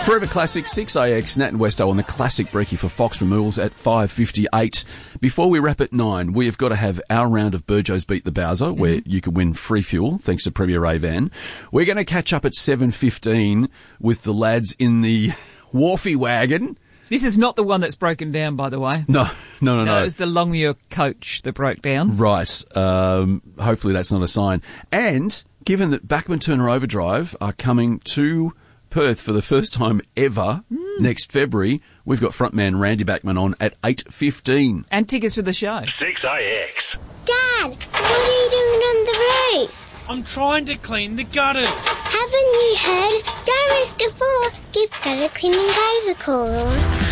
Forever Classic, 6AX, Nat and Westo on the classic brekkie for Fox Removals at 5:58. Before we wrap at 9, we have got to have our round of Burjo's Beat the Bowser, where you can win free fuel, thanks to Premier Ray-Van. We're going to catch up at 7:15 with the lads in the Wharfie wagon. This is not the one that's broken down, by the way. No. It was the Longmuir coach that broke down. Right. Hopefully that's not a sign. And given that Bachman Turner Overdrive are coming to Perth for the first time ever next February, we've got frontman Randy Bachman on at 8:15. And tickets to the show. 6AX. Dad, what are you doing on the roof? I'm trying to clean the gutters. Haven't you heard? Don't risk a fall. Give gutter cleaning guys a call.